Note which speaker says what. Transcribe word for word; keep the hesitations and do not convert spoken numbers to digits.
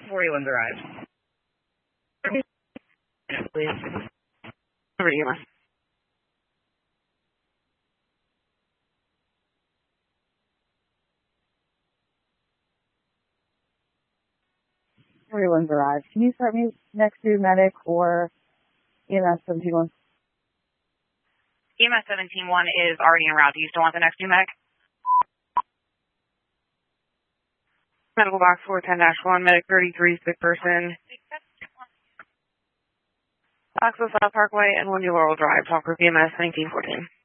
Speaker 1: forty-one's arrived. Please. Over to you, Emma.
Speaker 2: forty-one's arrived. Can you start me next to medic or E M S seventeen one?
Speaker 1: E M S seventeen one is already en route. Do you still want the next new medic? Medical box four ten dash one, medic thirty-three, sick person. Oxbow South Parkway and one New Laurel Drive. Talk with E M S nineteen fourteen.